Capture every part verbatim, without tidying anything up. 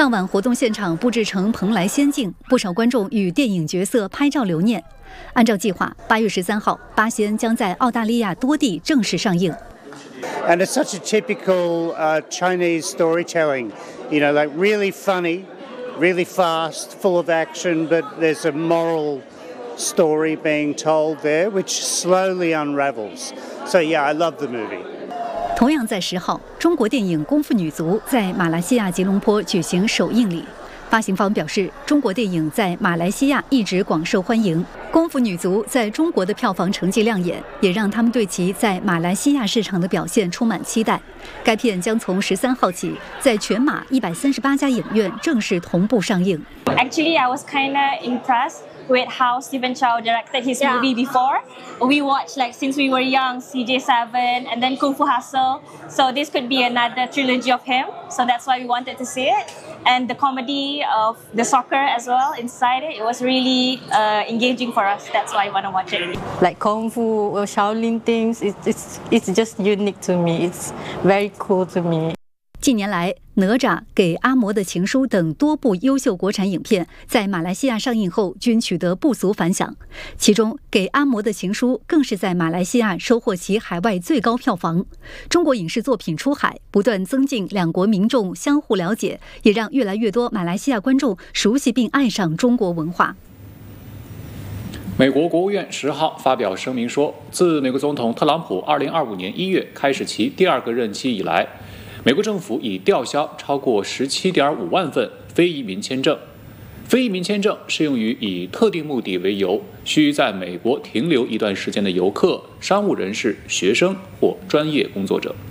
当晚活动现场布置成蓬莱仙境，不少观众与电影角色拍照留念。按照计划，八月十三号，《八仙》将在澳大利亚多地正式上映。 And it's such a typical uh, Chinese storytelling, you know, like really funny, really fast, full of action, but there's a moral story being told there, which slowly unravels. So yeah, I love the movie. 同样在十号，中国电影《功夫女足》在马来西亚吉隆坡举行首映礼。发行方表示，中国电影在马来西亚一直广受欢迎，《功夫女足》在中国的票房成绩亮眼，也让他们对其在马来西亚市场的表现充满期待。该片将从十三号起，在全马一百三十八家影院正式同步上映。 Actually, I was kinda impressed with how Stephen Chow directed his yeah. movie before. We watched like since we were young, C J seven, and then Kung Fu Hustle. So this could be another trilogy of him. So that's why we wanted to see it. And the comedy of the soccer as well inside it, it was really uh, engaging for us. That's why I want to watch it. Like Kung Fu or Shaolin things, it's, it's, it's just unique to me. It's very cool to me. 近年来，《哪吒》给阿嬷的情书等多部优秀国产影片在马来西亚上映后均取得不俗反响，其中《给阿嬷的情书》更是在马来西亚收获其海外最高票房。中国影视作品出海，不断增进两国民众相互了解，也让越来越多马来西亚观众熟悉并爱上中国文化。 美国国务院十号发表声明说，自美国总统特朗普二零二五年一月开始其第二个任期以来，美国政府已吊销超过 十七点五万份非移民签证。非移民签证适用于以特定目的为由需在美国停留一段时间的游客、商务人士、学生或专业工作者。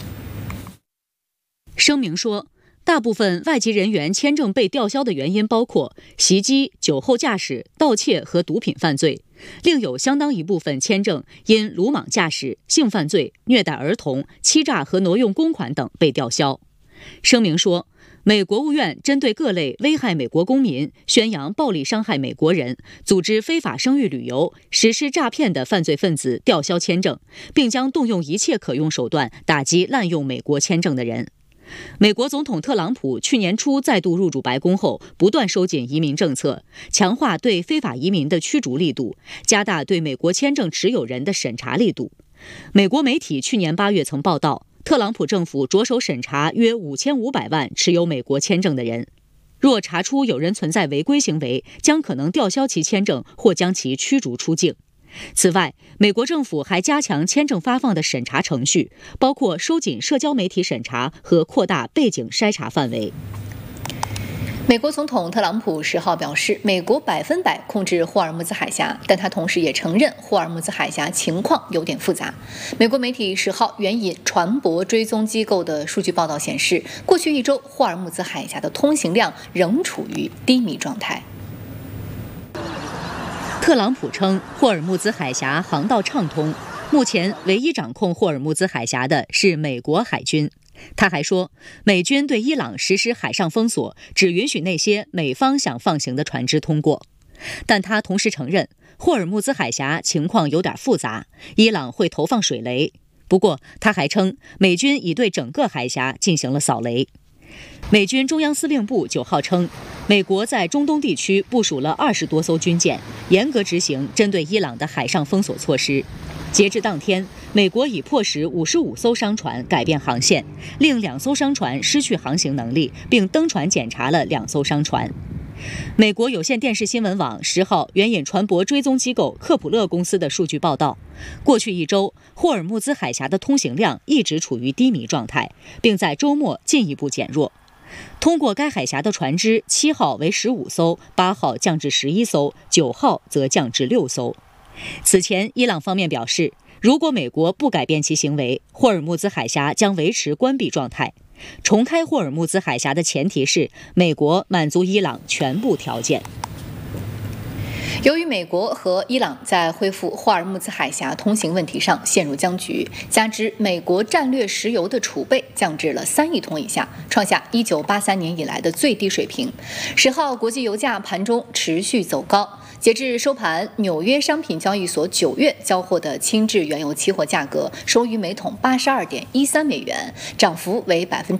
声明说，大部分外籍人员签证被吊销的原因包括袭击、酒后驾驶、盗窃和毒品犯罪。另有相当一部分签证因鲁莽驾驶、性犯罪、虐待儿童、欺诈和挪用公款等被吊销。声明说，美国务院针对各类危害美国公民、宣扬暴力伤害美国人、组织非法生育旅游、实施诈骗的犯罪分子吊销签证，并将动用一切可用手段打击滥用美国签证的人。美国总统特朗普去年初再度入主白宫后，不断收紧移民政策，强化对非法移民的驱逐力度，加大对美国签证持有人的审查力度。美国媒体去年八月曾报道，特朗普政府着手审查约五千五百万持有美国签证的人，若查出有人存在违规行为，将可能吊销其签证或将其驱逐出境。此外，美国政府还加强签证发放的审查程序，包括收紧社交媒体审查和扩大背景筛查范围。 美国总统特朗普十号表示，美国百分百控制霍尔木兹海峡，但他同时也承认霍尔木兹海峡情况有点复杂。美国媒体十号援引船舶追踪机构的数据报道显示，过去一周霍尔木兹海峡的通行量仍处于低迷状态。 特朗普称，霍尔木兹海峡航道畅通，目前唯一掌控霍尔木兹海峡的是美国海军。他还说，美军对伊朗实施海上封锁，只允许那些美方想放行的船只通过。但他同时承认，霍尔木兹海峡情况有点复杂，伊朗会投放水雷。不过，他还称，美军已对整个海峡进行了扫雷。美军中央司令部九号称，美国在中东地区部署了二十多艘军舰，严格执行针对伊朗的海上封锁措施。截至当天，美国已迫使五十五艘商船改变航线，令两艘商船失去航行能力，并登船检查了两艘商船。美国有线电视新闻网十号援引船舶追踪机构科普勒公司的数据报道，过去一周，霍尔木兹海峡的通行量一直处于低迷状态，并在周末进一步减弱。通过该海峡的船只，七号为十五艘，八号降至十一艘，九号则降至六艘。此前，伊朗方面表示，如果美国不改变其行为，霍尔木兹海峡将维持关闭状态。重开霍尔木兹海峡的前提是美国满足伊朗全部条件。由于美国和伊朗在恢复霍尔木兹海峡通行问题上陷入僵局，加之美国战略石油的储备降至了三亿桶以下，创下一九八三年以来的最低水平。十号国际油价盘中持续走高，截至收盘，纽约商品交易所九月交货的轻质原油期货价格收于每桶八十二点一三美元，涨幅为百分之